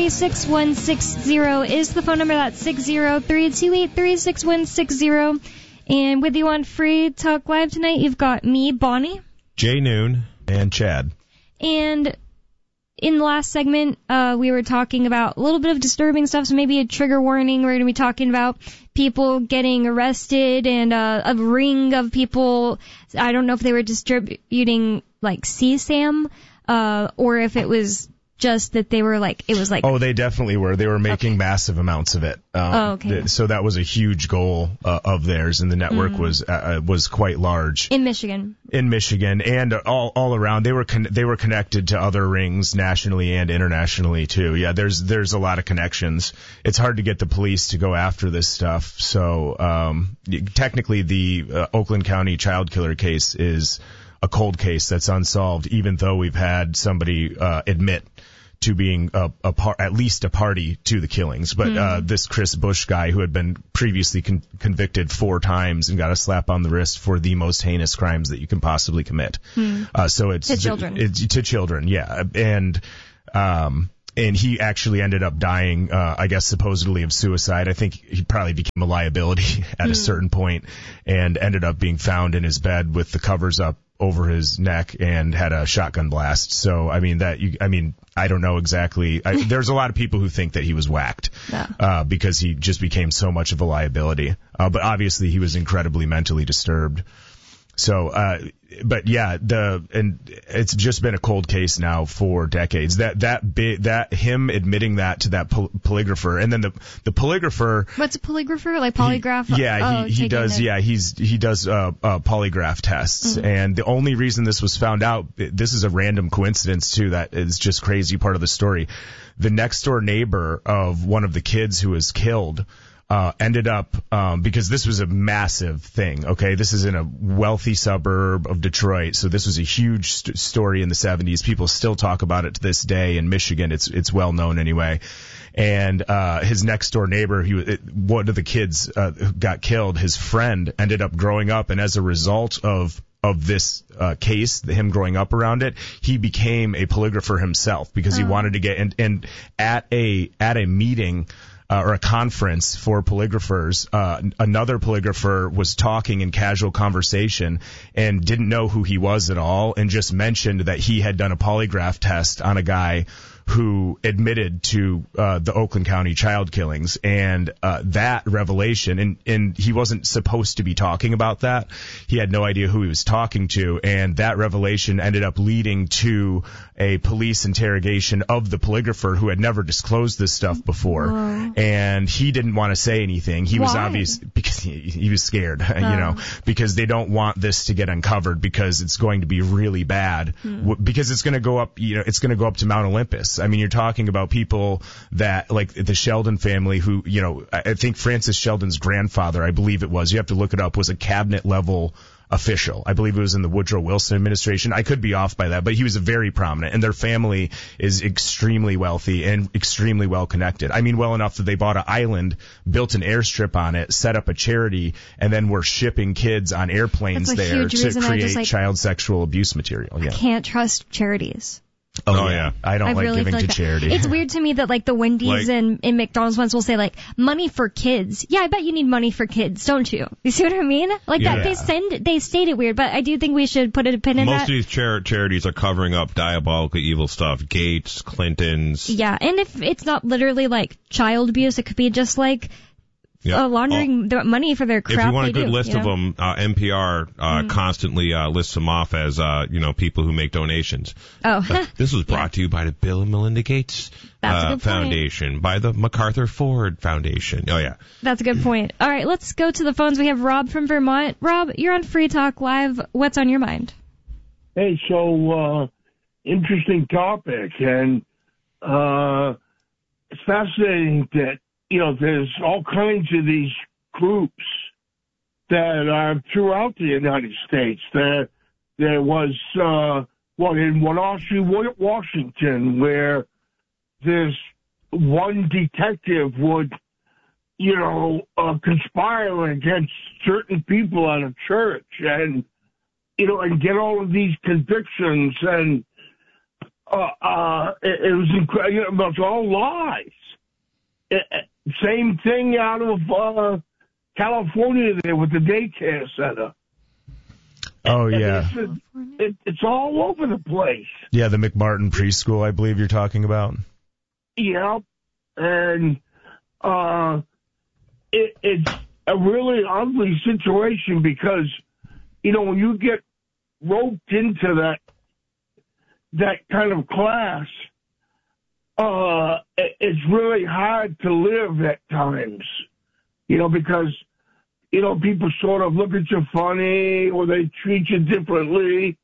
36160 is the phone number. That's 60328366160. And with you on Free Talk Live tonight, you've got me, Bonnie, Jay Noon, and Chad. And in the last segment, we were talking about a little bit of disturbing stuff, so maybe a trigger warning. We're going to be talking about people getting arrested and a ring of people. I don't know if they were distributing, like, CSAM, or if it was just that they were like, it was like... Oh, they definitely were. They were making massive amounts of it. Okay. So that was a huge goal of theirs, and the network was quite large. In Michigan. In Michigan, and all around. They were connected to other rings nationally and internationally, too. Yeah, there's a lot of connections. It's hard to get the police to go after this stuff. So technically, the Oakland County child killer case is a cold case that's unsolved, even though we've had somebody admit to being at least a party to the killings. But this Chris Bush guy, who had been previously convicted 4 times and got a slap on the wrist for the most heinous crimes that you can possibly commit. So it's to children. To children, yeah. And he actually ended up dying, I guess, supposedly of suicide. I think he probably became a liability at a certain point and ended up being found in his bed with the covers up over his neck and had a shotgun blast. So, I mean, I don't know exactly. There's a lot of people who think that he was whacked because he just became so much of a liability. But obviously he was incredibly mentally disturbed. So, but yeah, and it's just been a cold case now for decades. That him admitting that to that polygrapher, and then the polygrapher. What's a polygrapher? Like polygraph? He does. Yeah, he does polygraph tests, and the only reason this was found out, this is a random coincidence too. That is just crazy part of the story. The next door neighbor of one of the kids who was killed. Ended up, because this was a massive thing, okay? This is in a wealthy suburb of Detroit, so this was a huge story in the 70s. People still talk about it to this day in Michigan. It's well known anyway. And his next door neighbor, one of the kids who got killed, his friend ended up growing up, and as a result of this case, him growing up around it, he became a polygrapher himself because he wanted to get and at a meeting or a conference for polygraphers, another polygrapher was talking in casual conversation and didn't know who he was at all and just mentioned that he had done a polygraph test on a guy who admitted to the Oakland County child killings, and that revelation, and he wasn't supposed to be talking about that. He had no idea who he was talking to, and that revelation ended up leading to a police interrogation of the polygrapher who had never disclosed this stuff before. Whoa. And he didn't want to say anything. He was obvious because he was scared, because they don't want this to get uncovered because it's going to be really bad, because it's going to go up, it's going to go up to Mount Olympus. I mean, you're talking about people that, like the Sheldon family who, I think Francis Sheldon's grandfather, I believe it was, you have to look it up, was a cabinet level official. I believe it was in the Woodrow Wilson administration. I could be off by that, but he was a very prominent, and their family is extremely wealthy and extremely well connected. I mean, well enough that they bought an island, built an airstrip on it, set up a charity, and then were shipping kids on airplanes there to create child sexual abuse material. Yeah. I can't trust charities. Oh yeah. I don't like giving to charity. It's weird to me that like the Wendy's and McDonald's ones will say like money for kids. Yeah, I bet you need money for kids, don't you? You see what I mean? Like that they state it weird, but I do think we should put a pin in that. Most of these charities are covering up diabolical evil stuff. Gates, Clintons. Yeah, and if it's not literally like child abuse, it could be just like laundering money for their crap. If you want a good do, list of them, NPR constantly lists them off as people who make donations. This was brought to you by the Bill and Melinda Gates Foundation, by the MacArthur Ford Foundation. Oh yeah, that's a good point. All right, let's go to the phones. We have Rob from Vermont. Rob, you're on Free Talk Live. What's on your mind? Hey, so interesting topic, and it's fascinating that there's all kinds of these groups that are throughout the United States. There was one in Wenatchee, Washington, where this one detective would, conspire against certain people at a church and get all of these convictions. And it was incredible. It was all lies. Same thing out of California there with the daycare center. Oh, yeah. It's all over the place. Yeah, the McMartin preschool, I believe you're talking about. Yeah, and it's a really ugly situation because, when you get roped into that kind of class, it's really hard to live at times, because, people sort of look at you funny or they treat you differently,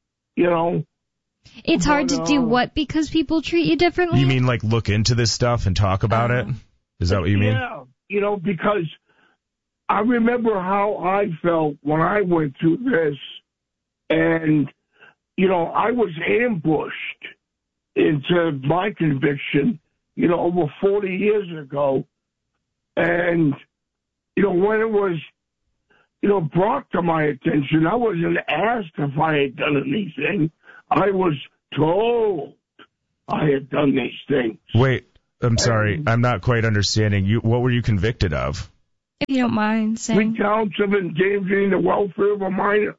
It's hard to do what because people treat you differently? You mean like look into this stuff and talk about it? Is that what you mean? Yeah, because I remember how I felt when I went through this, and, I was ambushed into my conviction, over 40 years ago. And, when it was, brought to my attention, I wasn't asked if I had done anything. I was told I had done these things. Wait, I'm sorry. I'm not quite understanding. What were you convicted of? If you don't mind saying. 3 counts of endangering the welfare of a minor.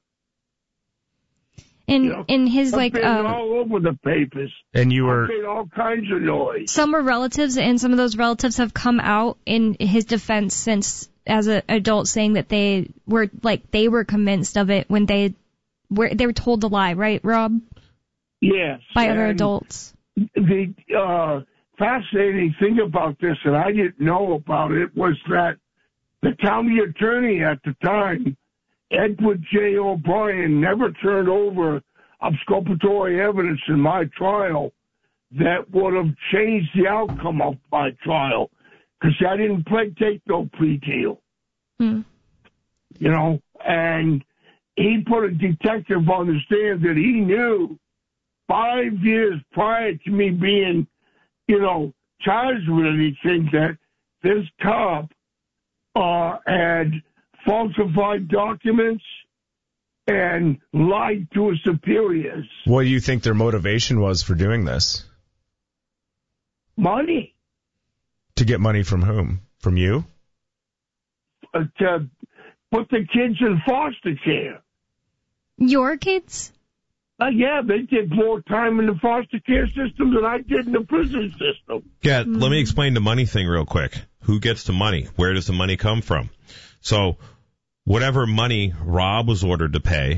In his I've been all over the papers. And you were made all kinds of noise. Some were relatives, and some of those relatives have come out in his defense since, as an adult, saying that they were convinced of it when they were told to lie, right, Rob? Yes. By other adults. The fascinating thing about this, and I didn't know about it, was that the county attorney at the time, Edward J. O'Brien, never turned over exculpatory evidence in my trial that would have changed the outcome of my trial, because I didn't take no plea deal. And he put a detective on the stand that he knew 5 years prior to me being, charged with anything, that this cop had falsified documents and lied to his superiors. What do you think their motivation was for doing this? Money. To get money from whom? From you? To put the kids in foster care. Your kids? Yeah, they did more time in the foster care system than I did in the prison system. Yeah, let me explain the money thing real quick. Who gets the money? Where does the money come from? So, whatever money Rob was ordered to pay,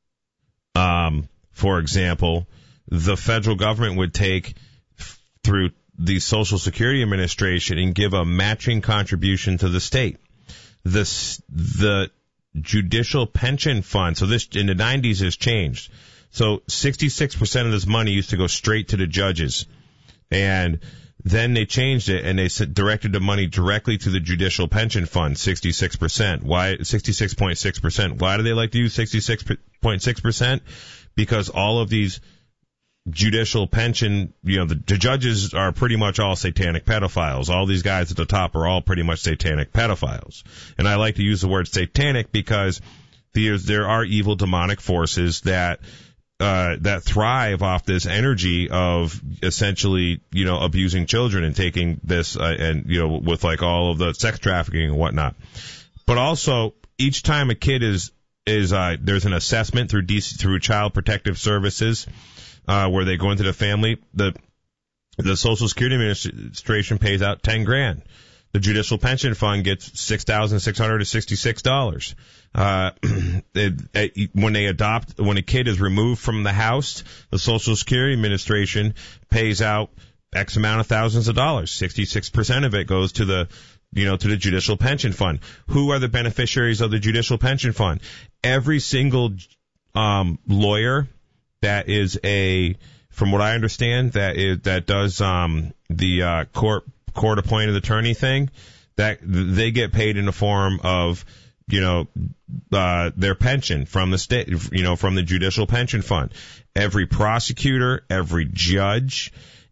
for example, the federal government would take through the Social Security Administration and give a matching contribution to the state. The judicial pension fund, so this in the 90s has changed. So 66% of this money used to go straight to the judges. And then they changed it and they directed the money directly to the judicial pension fund, 66%. Why 66.6%? Why do they like to use 66.6%? Because all of these judicial pension, the judges are pretty much all satanic pedophiles. All these guys at the top are all pretty much satanic pedophiles. And I like to use the word satanic because there are evil demonic forces that thrive off this energy of essentially, abusing children and taking this, with like all of the sex trafficking and whatnot. But also, each time a kid is there's an assessment through Child Protective Services, where they go into the family, the Social Security Administration pays out $10,000. The Judicial Pension Fund gets $6,666. When a kid is removed from the house, the Social Security Administration pays out X amount of thousands of dollars. 66% of it goes to the Judicial Pension Fund. Who are the beneficiaries of the Judicial Pension Fund? Every single lawyer that is from what I understand, that does the court appointed attorney thing, that they get paid in the form of their pension from the state, from the Judicial Pension Fund. Every prosecutor, every judge,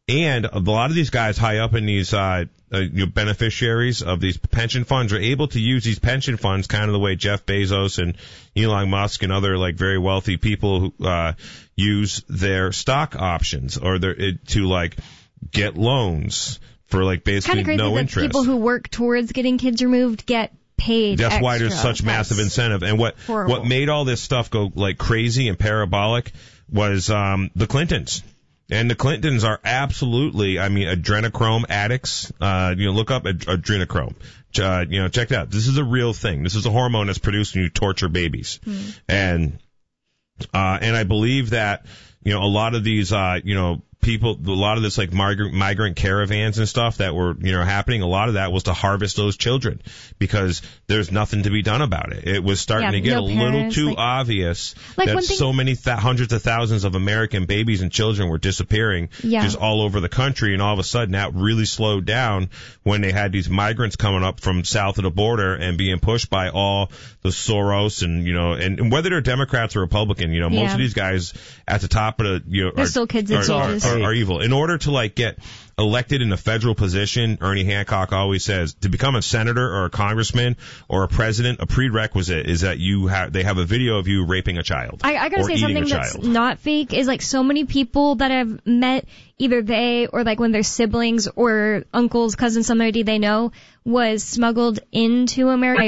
And a lot of these guys high up in these beneficiaries of these pension funds are able to use these pension funds kind of the way Jeff Bezos and Elon Musk and other like very wealthy people who use their stock options or to like get loans for like basically no interest. People who work towards getting kids removed get paid. That's extra. why there's such massive incentive. And what made all this stuff go like crazy and parabolic was the Clintons. And the Clintons are absolutely, I mean, adrenochrome addicts. Look up adrenochrome. Check it out. This is a real thing. This is a hormone that's produced when you torture babies. And I believe that, a lot of these, people, a lot of this like migrant caravans and stuff that were, happening, a lot of that was to harvest those children because there's nothing to be done about it. It was starting to get a little too obvious that so many hundreds of thousands of American babies and children were disappearing just all over the country. And all of a sudden that really slowed down when they had these migrants coming up from south of the border and being pushed by all the Soros and whether they're Democrats or Republican, most of these guys at the top of the, they're still kids at ages. Are evil. In order to like get elected in a federal position, Ernie Hancock always says to become a senator or a congressman or a president, a prerequisite is that they have a video of you raping a child. I gotta say something that's not fake is like so many people that I've met, either they or like when their siblings or uncles, cousins, somebody they know was smuggled into America